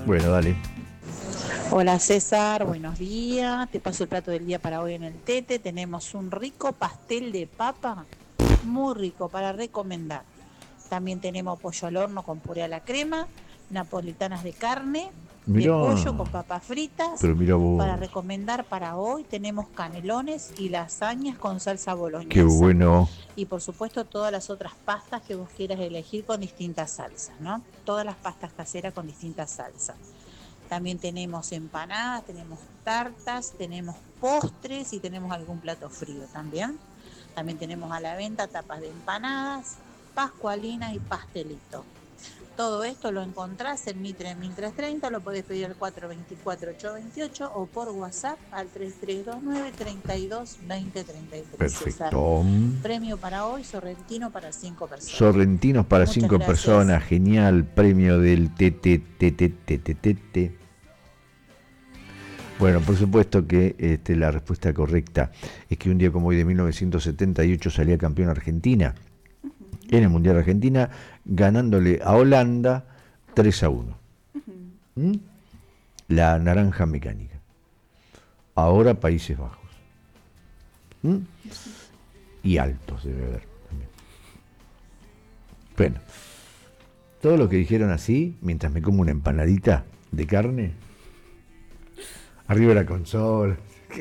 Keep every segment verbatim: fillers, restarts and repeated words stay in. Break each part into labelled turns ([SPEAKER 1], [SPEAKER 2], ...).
[SPEAKER 1] Bueno, dale.
[SPEAKER 2] Hola César, buenos días. Te paso el plato del día para hoy en el Tete. Tenemos un rico pastel de papa, muy rico para recomendar. También tenemos pollo al horno con puré a la crema, napolitanas de carne, de
[SPEAKER 1] Mirá,
[SPEAKER 2] pollo con papas fritas.
[SPEAKER 1] pero mira
[SPEAKER 2] Para
[SPEAKER 1] vos,
[SPEAKER 2] recomendar para hoy tenemos canelones y lasañas con salsa
[SPEAKER 1] qué
[SPEAKER 2] boloñesa.
[SPEAKER 1] bueno.
[SPEAKER 2] Y por supuesto todas las otras pastas que vos quieras elegir con distintas salsas, ¿no? Todas las pastas caseras con distintas salsas. También tenemos empanadas, tenemos tartas, tenemos postres y tenemos algún plato frío también. También tenemos a la venta tapas de empanadas, pascualinas y pastelitos. Todo esto lo encontrás en Mitre mil trescientos treinta, lo podés pedir al cuatro dos cuatro, ocho dos ocho o por WhatsApp al tres tres dos nueve, tres dos, dos cero, tres tres.
[SPEAKER 1] Perfecto.
[SPEAKER 2] Premio para hoy, sorrentino para cinco personas.
[SPEAKER 1] Sorrentinos para
[SPEAKER 2] Muchas
[SPEAKER 1] cinco
[SPEAKER 2] gracias.
[SPEAKER 1] personas, genial. Premio del T T T T T T T T. Bueno, por supuesto que este, la respuesta correcta es que un día como hoy de mil novecientos setenta y ocho salía campeón Argentina en el Mundial Argentina, ganándole a Holanda tres a uno. ¿Mm? La naranja mecánica. Ahora Países Bajos. ¿Mm? Y altos debe haber también. Bueno, todo lo que dijeron así, mientras me como una empanadita de carne, arriba la consola.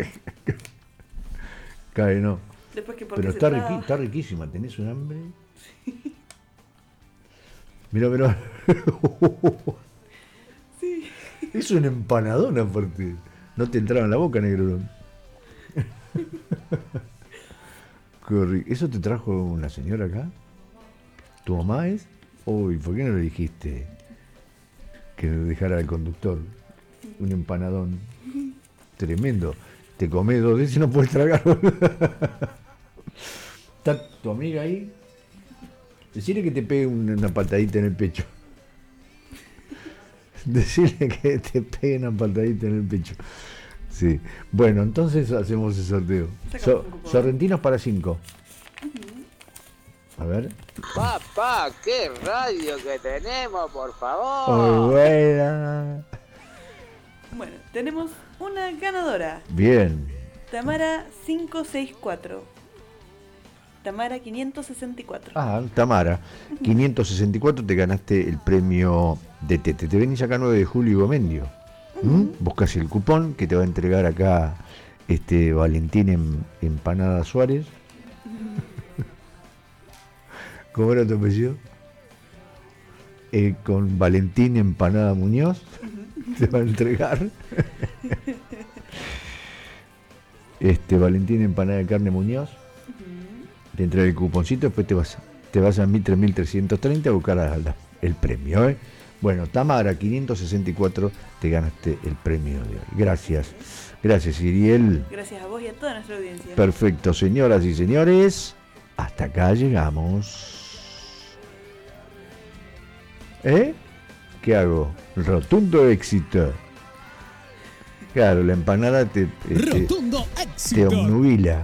[SPEAKER 1] Cae, no.
[SPEAKER 3] Después que
[SPEAKER 1] Pero está, riqui, está riquísima, ¿tenés un hambre? Mira, mira.
[SPEAKER 3] Sí.
[SPEAKER 1] Es una empanadona aparte. No te entraba en la boca, negro. ¿Eso te trajo una señora acá? ¿Tu mamá es? Uy, ¿por qué no le dijiste que dejara al conductor un empanadón? Tremendo. Te comés dos veces y no puedes tragar. ¿Está tu amiga ahí? Decirle que te pegue una patadita en el pecho. Decirle que te pegue una patadita en el pecho. Sí. Bueno, entonces hacemos el sorteo. So, sorrentinos para cinco. A ver.
[SPEAKER 4] Papá, qué radio que tenemos, por favor.
[SPEAKER 1] Muy buena.
[SPEAKER 3] Bueno, tenemos una ganadora.
[SPEAKER 1] Bien.
[SPEAKER 3] Tamara cinco seis cuatro. Tamara quinientos sesenta y cuatro.
[SPEAKER 1] Ah, Tamara, quinientos sesenta y cuatro, te ganaste el premio de Tete. Te venís acá nueve de julio y Gomendio. ¿Mm? Buscas el cupón que te va a entregar acá este Valentín en, Empanada Suárez. ¿Cómo era tu apellido? Eh, con Valentín Empanada Muñoz. Te va a entregar. Este Valentín Empanada de Carne Muñoz. Te entrega el cuponcito, después te vas, te vas a Mitre mil trescientos treinta a buscar a la, el premio. ¿eh? Bueno, Tamara, quinientos sesenta y cuatro, te ganaste el premio de hoy. Gracias. Gracias, Iriel.
[SPEAKER 3] Gracias a vos y a toda nuestra audiencia.
[SPEAKER 1] Perfecto, señoras y señores. Hasta acá llegamos. ¿Eh? ¿Qué hago? Rotundo éxito. Claro, la empanada te, te, te obnubila.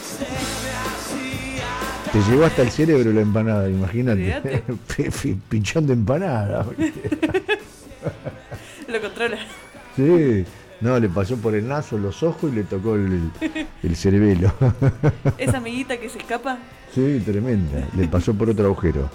[SPEAKER 1] Te llegó hasta el cerebro la empanada, imagínate. Pinchón de empanada.
[SPEAKER 3] Lo controla.
[SPEAKER 1] Sí, no, le pasó por el naso, los ojos y le tocó el, el cerebelo.
[SPEAKER 3] Esa amiguita que se escapa.
[SPEAKER 1] Sí, tremenda. Le pasó por otro agujero.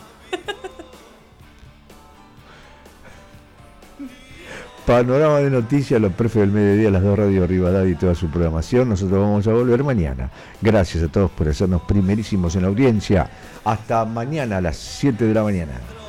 [SPEAKER 1] Panorama de noticias, los prefes del mediodía, las dos radios Rivadavia y toda su programación. Nosotros vamos a volver mañana. Gracias a todos por hacernos primerísimos en la audiencia. Hasta mañana a las siete de la mañana.